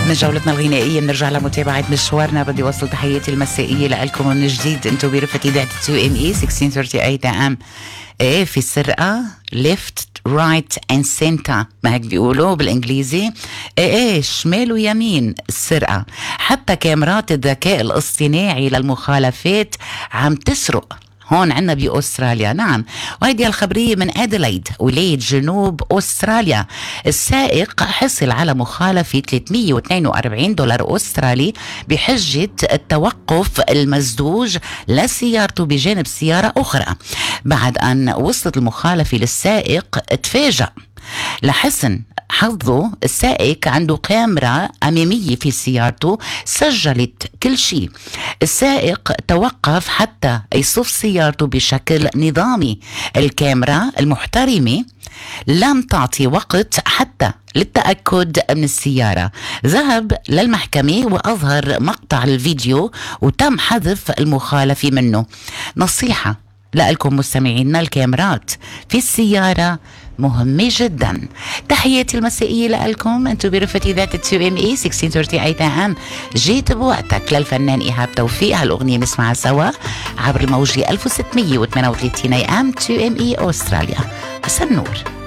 من جولتنا الغنائية بنرجع لمتابعة مشوارنا. بدي وصل تحياتي المسائية لكم من جديد. انتم برفقة إذاعة 2ME 1638 AM. ايه في سرقة left right and center، ما هيك بيقولوا بالانجليزي. ايه شمال ويمين السرقة. حتى كاميرات الذكاء الاصطناعي للمخالفات عم تسرق هون عنا بأستراليا. نعم، وهيدي الخبرية من أديلايد ولاية جنوب أستراليا. السائق حصل على مخالفة $342 أسترالي بحجة التوقف المزدوج لسيارته بجانب سيارة أخرى. بعد أن وصلت المخالفة للسائق تفاجأ. لحسن حظه السائق عنده كاميرا أمامية في سيارته سجلت كل شيء. السائق توقف حتى يصف سيارته بشكل نظامي. الكاميرا المحترمة لم تعطي وقت حتى للتأكد من السيارة. ذهب للمحكمة وأظهر مقطع الفيديو وتم حذف المخالفة منه. نصيحة لكم مستمعينا، الكاميرات في السيارة مهمة جدا. تحياتي المسائية لكم. انتم برفة إذاعة 2ME 1638 AM. جيت بوقتك للفنان إيهاب توفيق. هالأغنية نسمعها سوا عبر الموجة 1638 AM 2ME أستراليا. حسن نور.